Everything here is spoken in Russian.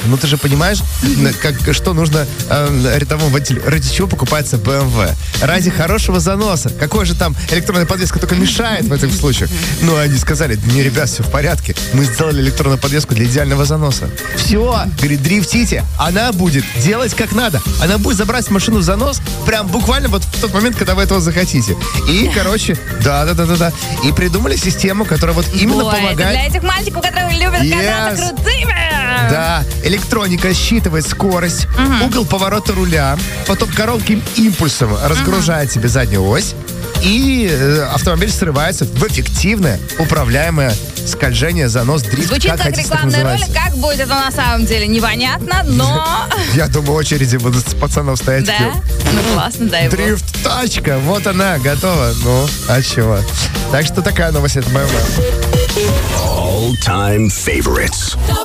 Ну, ты же понимаешь, что нужно рядовому водителю. Ради чего покупается BMW? Ради хорошего заноса. Какой же там электронная подвеска только мешает в этом случае? Ну, они сказали: не, ребят, все в порядке. Мы сделали электронную подвеску для идеального заноса. Все, говорит, дрифтите. Она будет делать как надо. Она будет забрать машину в занос прям буквально вот в тот момент, когда вы этого захотите. И, короче, да. И придумали систему, которая вот именно помогает. Это для этих мальчиков, которые любят казаться крутыми. Да, электроника считывает скорость, угол поворота руля, потом коротким импульсом разгружает себе заднюю ось, и автомобиль срывается в эффективное, управляемое скольжение, занос, дрифт. Звучит как хотите, рекламный ролик, как будет это на самом деле непонятно, но... Я думаю, очереди будут с пацанов стоять. Да? Ну классно, дай бог. Дрифт-тачка, вот она, готова. Ну, а чего? Так что такая новость от BMW. All-time favorites.